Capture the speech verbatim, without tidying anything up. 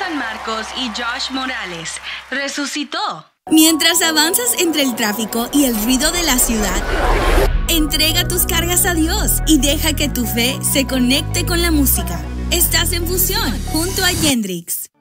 San Marcos y Josh Morales resucitó. Mientras avanzas entre el tráfico y el ruido de la ciudad, entrega tus cargas a Dios y deja que tu fe se conecte con la música. Estás en Fusión junto a Yendrix.